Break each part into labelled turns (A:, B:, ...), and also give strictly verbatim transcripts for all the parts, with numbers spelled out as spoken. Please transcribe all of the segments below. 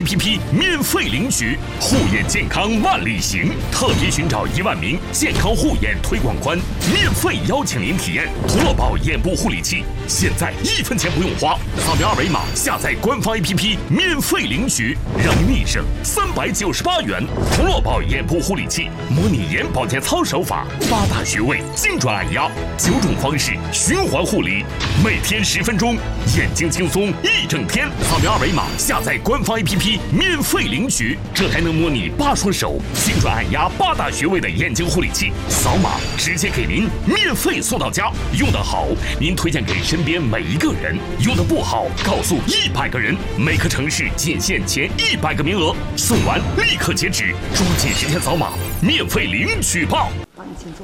A: A P P 免费领取，护眼健康万里行，特别寻找一万名健康护眼推广官，免费邀请您体验图乐宝眼部护理器，现在一分钱不用花，扫描二维码下载官方 A P P 免费领取，让你立省三百九十八元。图乐宝眼部护理器，模拟眼保健操手法，八大穴位精准按压，九种方式循环护理，每天十分钟，眼睛轻松一整天。扫描二维码下载官方 A P P。免费领取，这还能模拟八双手精准按压八大穴位的眼睛护理器，扫码直接给您免费送到家。用得好，您推荐给身边每一个人；用得不好，告诉一百个人。每个城市仅限前一百个名额，送完立刻截止，抓紧时间扫码，免费领取吧！
B: 好，你请坐。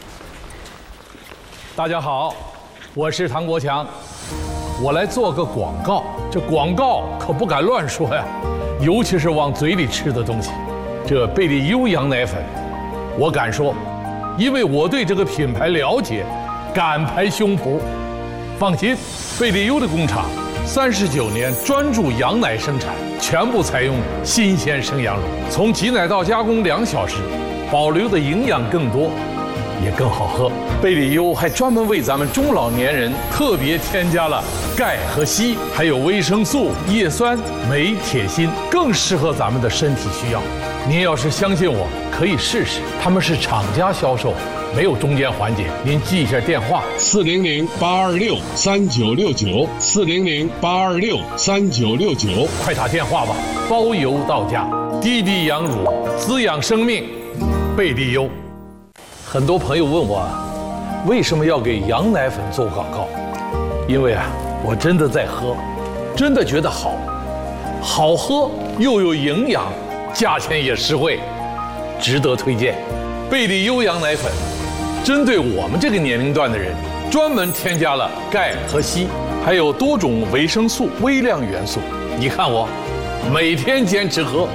C: 大家好，我是唐国强。我来做个广告，这广告可不敢乱说呀，尤其是往嘴里吃的东西。这贝利优羊奶粉，我敢说，因为我对这个品牌了解，敢拍胸脯。放心，贝利优的工厂三十九年专注羊奶生产，全部采用新鲜生羊乳，从挤奶到加工两小时，保留的营养更多。也更好喝。贝利优还专门为咱们中老年人特别添加了钙和硒，还有维生素、叶酸、镁、铁、锌，更适合咱们的身体需要。您要是相信我，可以试试。他们是厂家销售，没有中间环节。您记一下电话：
D: 四零零八二六三九六九，四零零八二六三九六九，
C: 快打电话吧，包邮到家。滴滴羊乳，滋养生命，贝利优。很多朋友问我，为什么要给羊奶粉做广告？因为啊，我真的在喝，真的觉得好，好喝又有营养，价钱也实惠，值得推荐。贝利优羊奶粉，针对我们这个年龄段的人，专门添加了钙和硒，还有多种维生素、微量元素。你看我，每天坚持喝。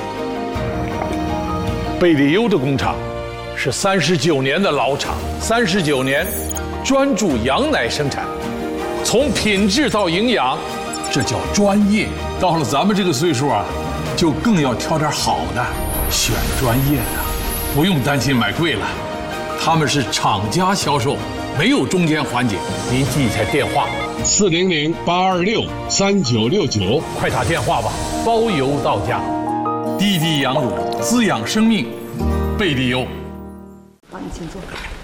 C: 贝利优的工厂是三十九年的老厂，三十九年专注羊奶生产，从品质到营养，这叫专业。到了咱们这个岁数啊，就更要挑点好的，选专业的，不用担心买贵了。他们是厂家销售，没有中间环节。您记一下电话：
D: 四零零八二六三九六九，
C: 快打电话吧，包邮到家。滴滴羊乳，滋养生命，贝利优。
B: 好，你请坐。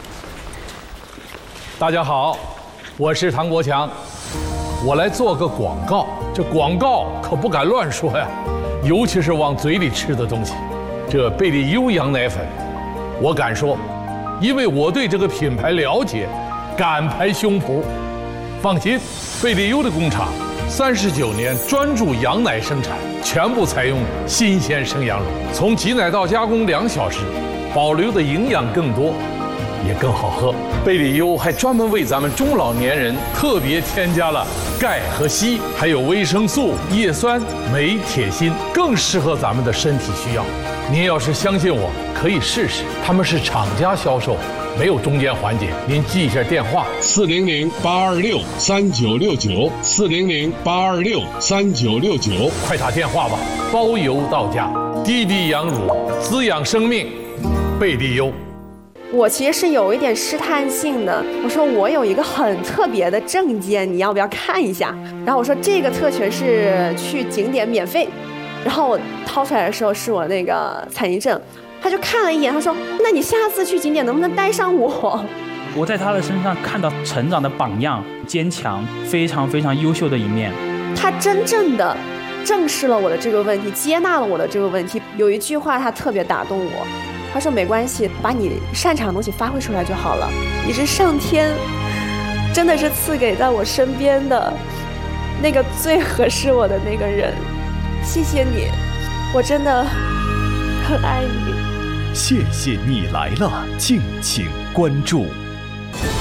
C: 大家好，我是唐国强，我来做个广告。这广告可不敢乱说呀，尤其是往嘴里吃的东西。这贝利优羊奶粉，我敢说，因为我对这个品牌了解，敢拍胸脯。放心，贝利优的工厂三十九年专注羊奶生产，全部采用新鲜生羊乳，从挤奶到加工两小时，保留的营养更多，也更好喝。贝利优还专门为咱们中老年人特别添加了钙和硒，还有维生素、叶酸、镁、铁、锌，更适合咱们的身体需要。您要是相信我，可以试试。他们是厂家销售，没有中间环节。您记一下电话：
D: 四零零八二六三九六九，四零零八二六三九六九，
C: 快打电话吧，包邮到家。滴滴羊乳，滋养生命，贝利优。
E: 我其实是有一点试探性的，我说我有一个很特别的证件，你要不要看一下？然后我说这个特权是去景点免费，然后我掏出来的时候是我那个残疾证，他就看了一眼，他说：“那你下次去景点能不能带上我？”
F: 我在他的身上看到成长的榜样，坚强，非常非常优秀的一面。
E: 他真正的正视了我的这个问题，接纳了我的这个问题。有一句话他特别打动我。他说没关系，把你擅长的东西发挥出来就好了。你是上天真的是赐给在我身边的那个最合适我的那个人，谢谢你，我真的很爱你。
A: 谢谢你来了，敬请关注。